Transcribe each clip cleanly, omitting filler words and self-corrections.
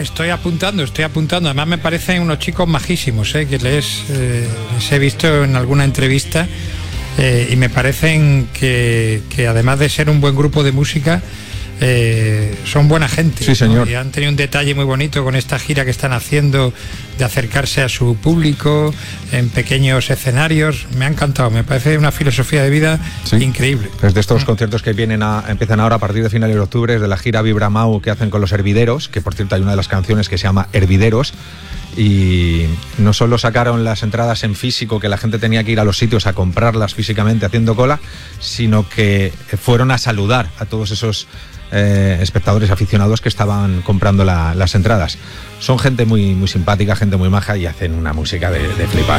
estoy apuntando. Además me parecen unos chicos majísimos, que les he visto en alguna entrevista y me parecen que además de ser un buen grupo de música, son buena gente. Sí, señor. Y han tenido un detalle muy bonito con esta gira que están haciendo de acercarse a su público en pequeños escenarios. Me ha encantado, me parece una filosofía de vida increíble. Es de estos conciertos que empiezan ahora a partir de finales de octubre, es de la gira Vibramau que hacen con los Hervideros, que por cierto hay una de las canciones que se llama Hervideros. Y no solo sacaron las entradas en físico, que la gente tenía que ir a los sitios a comprarlas físicamente haciendo cola, sino que fueron a saludar a todos esos espectadores aficionados que estaban comprando las entradas. Son gente muy, muy simpática, gente muy maja y hacen una música de flipar.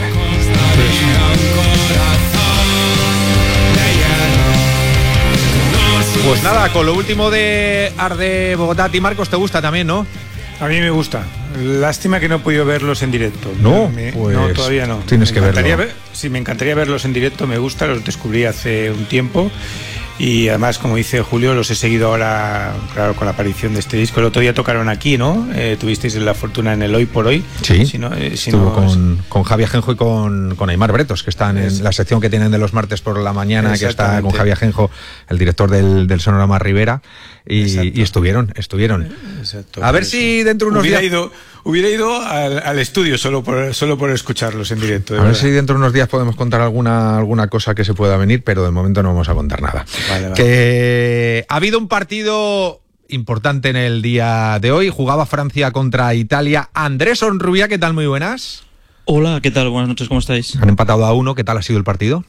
Pues nada, con lo último de Arde Bogotá, a ti, Marcos, te gusta también, ¿no? A mí me gusta. Lástima que no he podido verlos en directo. No, no, todavía no. Tienes que verlo. Sí, me encantaría verlos en directo, me gusta, los descubrí hace un tiempo. Y además, como dice Julio, los he seguido ahora, claro, con la aparición de este disco. El otro día tocaron aquí, ¿no? Tuvisteis la fortuna en el Hoy por Hoy. Sí, estuvo con Javi Ajenjo y con Aimar Bretos, que están en la sección que tienen de los martes por la mañana, que está con Javi Ajenjo, el director del Sonorama Rivera, y estuvieron. Exacto, a ver si dentro de unos días... Hubiera ido al estudio solo por escucharlos en directo. A ver si dentro de unos días podemos contar alguna cosa que se pueda venir, pero de momento no vamos a contar nada. Vale. Que ha habido un partido importante en el día de hoy. Jugaba Francia contra Italia. Andrés Onrubia, ¿qué tal? Muy buenas. Hola, ¿qué tal? Buenas noches, ¿cómo estáis? Han empatado a 1. ¿Qué tal ha sido el partido?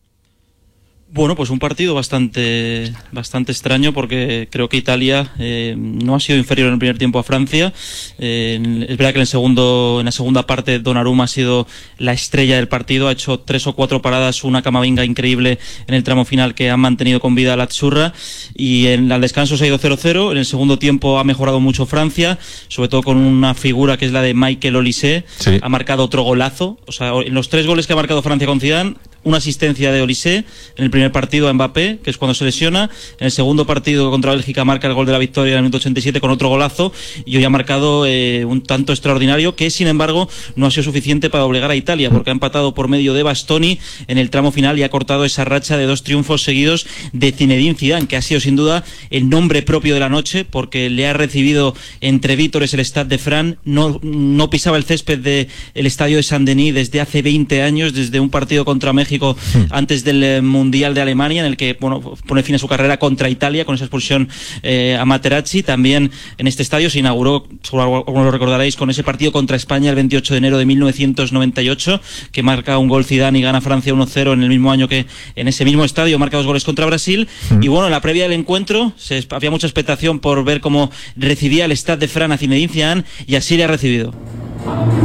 Bueno, pues un partido bastante extraño, porque creo que Italia no ha sido inferior en el primer tiempo a Francia. Es verdad que en la segunda parte Donnarumma ha sido la estrella del partido, ha hecho 3 o 4 paradas, una Camavinga increíble en el tramo final que ha mantenido con vida a la Azzurra, y al descanso se ha ido 0-0. En el segundo tiempo ha mejorado mucho Francia, sobre todo con una figura que es la de Michael Olise. Sí. Ha marcado otro golazo, o sea, en los 3 goles que ha marcado Francia con Zidane, una asistencia de Olise en el primer partido a Mbappé, que es cuando se lesiona. En el segundo partido contra Bélgica marca el gol de la victoria en el minuto 87 con otro golazo, y hoy ha marcado un tanto extraordinario que, sin embargo, no ha sido suficiente para obligar a Italia, porque ha empatado por medio de Bastoni en el tramo final y ha cortado esa racha de 2 triunfos seguidos de Zinedine Zidane, que ha sido sin duda el nombre propio de la noche, porque le ha recibido entre vítores el Stade de France. No pisaba el césped del estadio de Saint-Denis desde hace 20 años, desde un partido contra México antes del Mundial de Alemania, en el que pone fin a su carrera contra Italia con esa expulsión a Materazzi. También en este estadio se inauguró, seguro algunos lo recordaréis, con ese partido contra España el 28 de enero de 1998, que marca un gol Zidane y gana Francia 1-0 en el mismo año, que en ese mismo estadio marca 2 goles contra Brasil. Y bueno, en la previa del encuentro había mucha expectación por ver cómo recibía el Stade de France a Zinedine Zidane, y así le ha recibido.